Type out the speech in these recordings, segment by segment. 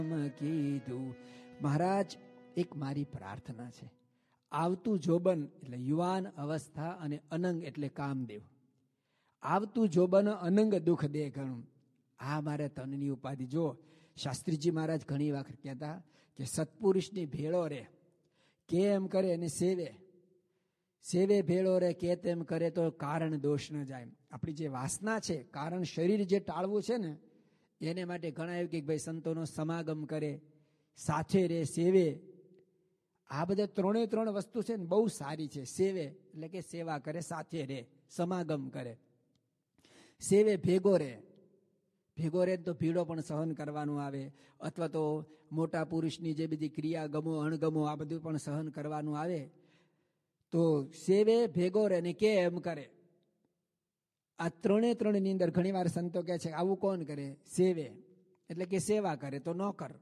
કીધું. મહારાજ, એક મારી પ્રાર્થના છે. આવતું જોબન એટલે યુવાન અવસ્થા અને અનંગ એટલે કામદેવ. આવતું જોબન અનંગ દુઃખ દે ઘણું. આ મારે તનની ઉપાધિ. જો શાસ્ત્રીજી મહારાજ ઘણી વખત કહેતા કે સત્પુરુષની ભેળો રે, કે એમ કરે અને સેવે. સેવે ભેળો રે કે તેમ કરે તો કારણ દોષ ન જાય. આપણી જે વાસના છે, કારણ શરીર જે ટાળવું છે ને, એને માટે ઘણા એવું કે ભાઈ સંતોનો સમાગમ કરે, સાથે રે, સેવે. આ બધા ત્રણે વસ્તુ છે ને બહુ સારી છે. સેવે એટલે કે સેવા કરે, સાથે રે, સમાગમ કરે. સેવે ભેગો રે. ભેગો રે તો ભીડો પણ સહન કરવાનું આવે, અથવા તો મોટા પુરુષની જે બધી ક્રિયા ગમો અણગમો આ બધું પણ સહન કરવાનું આવે. તો સેવે ભેગો રે ને કે એમ કરે. આ ત્રણની અંદર ઘણી વાર સંતો કહે છે આવું કોણ કરે? સેવે એટલે કે સેવા કરે. તો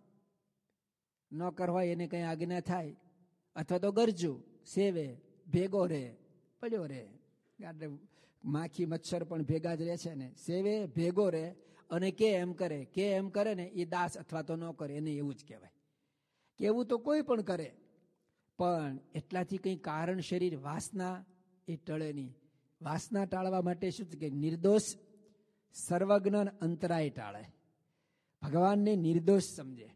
નોકર હોય એને કઈ આજ્ઞા થાય, અથવા તો ગરજુ. સેવે ભેગો રે, પડ્યો રે. એટલે માખી મચ્છર પણ ભેગા જ રહે છે ને. સેવે ભેગો રે અને કે એમ કરે. કે એમ કરે ને એ દાસ અથવા તો નોકર, એને એવું જ કહેવાય. કેવું તો કોઈ પણ કરે, પણ એટલાથી કંઈ કારણ શરીર વાસના એ ટળે નહીં. વાસના ટાળવા માટે શું છે કે નિર્દોષ સર્વજ્ઞ અંતરાય ટાળે. ભગવાનને નિર્દોષ સમજે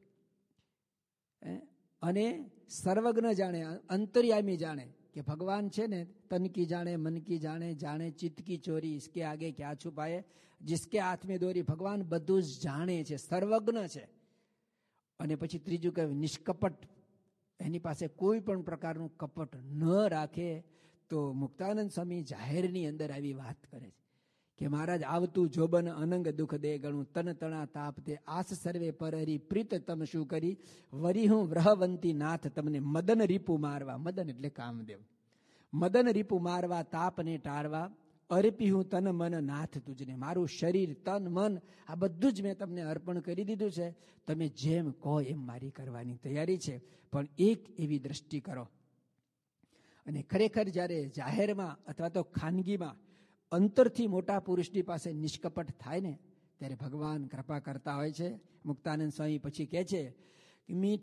અને સર્વજ્ઞ જાણે, અંતર્યામી જાણે કે ભગવાન છે ને તન કી જાણે, મન કી જાણે, જાણે ચિત્ત કી ચોરી, इसके आगे क्या છુપાયે, जिसके हाथ में દોરી. ભગવાન બધું જ જાણે છે, સર્વજ્ઞ છે. અને પછી ત્રીજું કહે નિષ્કપટ. એની પાસે કોઈ પણ પ્રકારનું કપટ ન રાખે. તો મુક્તાનંદ સ્વામી જાહેરની અંદર આવી વાત કરે છે કે મહારાજ, આવતું જોબન અનંગ દુઃખ દે ગણું, તન તણા તાપ તે આસ સર્વે પરહરી, પ્રીત તમ શું કરી, વરી હું વ્રહવંતી નાથ તમને મદન રીપુ મારવા. મદન એટલે કામદેવ. મદન રીપુ મારવા, તાપને ટાળવા, અર્પી હું તન મન નાથ તુજને. મારું શરીર, તન, મન આ બધું જ મેં તમને અર્પણ કરી દીધું છે. તમે જેમ કહો એમ મારી કરવાની તૈયારી છે, પણ એક એવી દ્રષ્ટિ કરો. અને ખરેખર જ્યારે જાહેરમાં અથવા તો ખાનગીમાં અંતરથી મોટા પુરુષની પાસે નિષ્કપટ થાય ને, ત્યારે ભગવાન કૃપા કરતા હોય છે. મુક્તાનંદ સ્વામી પછી કહે છે, મીઠ